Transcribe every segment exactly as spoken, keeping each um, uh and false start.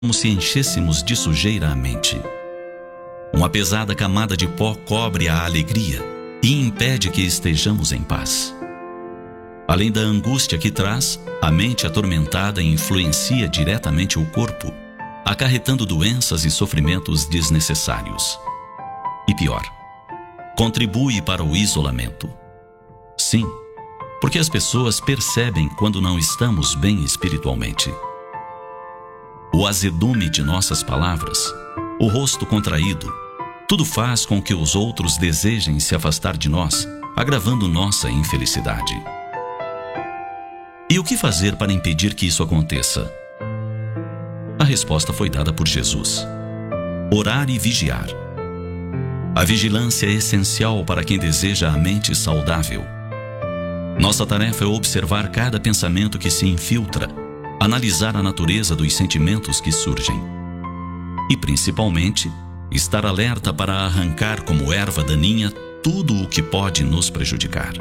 como se enchêssemos de sujeira a mente. Uma pesada camada de pó cobre a alegria e impede que estejamos em paz. Além da angústia que traz, a mente atormentada influencia diretamente o corpo, acarretando doenças e sofrimentos desnecessários. E pior, contribui para o isolamento. Sim, porque as pessoas percebem quando não estamos bem espiritualmente. O azedume de nossas palavras, o rosto contraído, tudo faz com que os outros desejem se afastar de nós, agravando nossa infelicidade. E o que fazer para impedir que isso aconteça? A resposta foi dada por Jesus: orar e vigiar. A vigilância é essencial para quem deseja a mente saudável. Nossa tarefa é observar cada pensamento que se infiltra, analisar a natureza dos sentimentos que surgem e, principalmente, estar alerta para arrancar como erva daninha tudo o que pode nos prejudicar.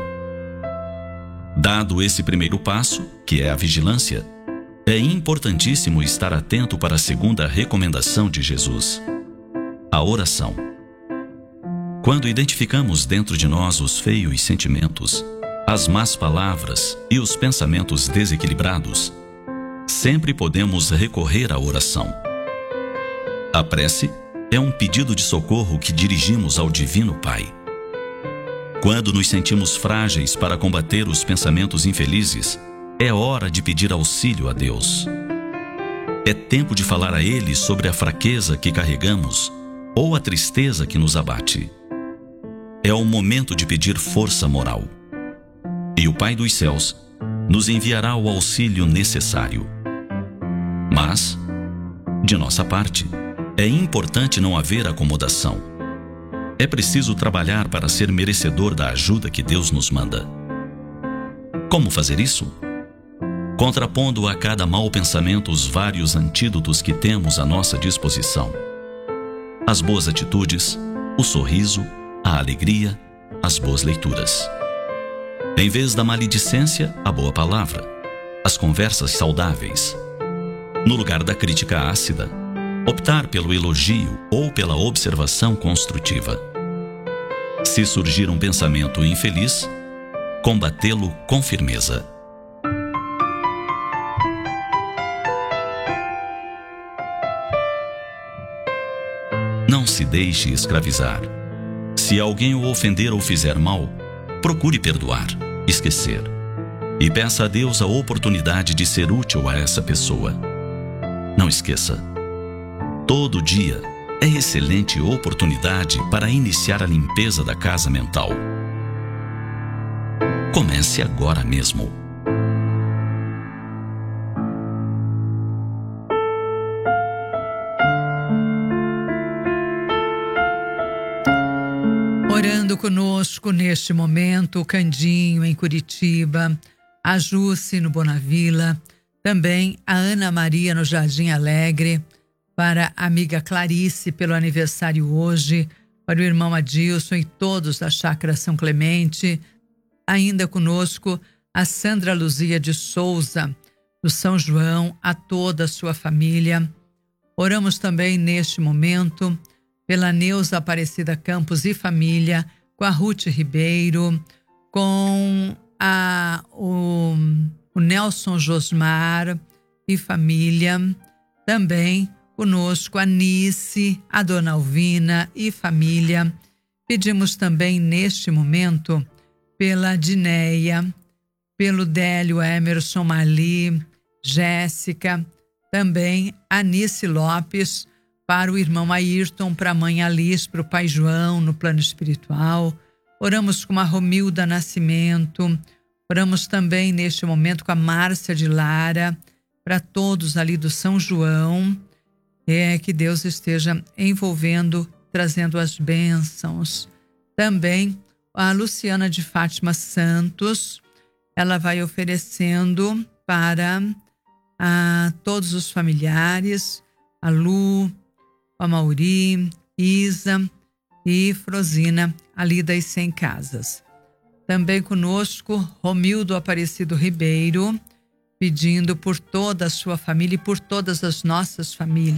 Dado esse primeiro passo, que é a vigilância, é importantíssimo estar atento para a segunda recomendação de Jesus: a oração. Quando identificamos dentro de nós os feios sentimentos, as más palavras e os pensamentos desequilibrados, sempre podemos recorrer à oração. A prece é um pedido de socorro que dirigimos ao Divino Pai. Quando nos sentimos frágeis para combater os pensamentos infelizes, é hora de pedir auxílio a Deus. É tempo de falar a Ele sobre a fraqueza que carregamos ou a tristeza que nos abate. É o momento de pedir força moral. E o Pai dos céus nos enviará o auxílio necessário. Mas, de nossa parte, é importante não haver acomodação. É preciso trabalhar para ser merecedor da ajuda que Deus nos manda. Como fazer isso? Contrapondo a cada mau pensamento os vários antídotos que temos à nossa disposição: as boas atitudes, o sorriso, a alegria, as boas leituras. Em vez da maledicência, a boa palavra, as conversas saudáveis. No lugar da crítica ácida, optar pelo elogio ou pela observação construtiva. Se surgir um pensamento infeliz, combatê-lo com firmeza. Não se deixe escravizar. Se alguém o ofender ou fizer mal, procure perdoar, esquecer. E peça a Deus a oportunidade de ser útil a essa pessoa. Não esqueça, todo dia é excelente oportunidade para iniciar a limpeza da casa mental. Comece agora mesmo. Orando conosco neste momento, o Candinho em Curitiba, a Jússi no Bonavila, também a Ana Maria no Jardim Alegre, para a amiga Clarice pelo aniversário hoje, para o irmão Adilson e todos da Chácara São Clemente. Ainda conosco a Sandra Luzia de Souza, do São João, a toda a sua família. Oramos também neste momento pela Neuza Aparecida Campos e família, com a Ruth Ribeiro, com a, o, o Nelson Josmar e família. Também conosco a Nice, a Dona Alvina e família. Pedimos também neste momento pela Dineia, pelo Délio Emerson Marli, Jéssica, também a Nice Lopes, para o irmão Ayrton, para a mãe Alice, para o pai João no plano espiritual. Oramos com a Romilda Nascimento, oramos também neste momento com a Márcia de Lara, para todos ali do São João. É que Deus esteja envolvendo, trazendo as bênçãos. Também a Luciana de Fátima Santos, ela vai oferecendo para a todos os familiares, a Lu, a Mauri, Isa e Frosina, ali das cem casas. Também conosco, Romildo Aparecido Ribeiro, pedindo por toda a sua família e por todas as nossas famílias.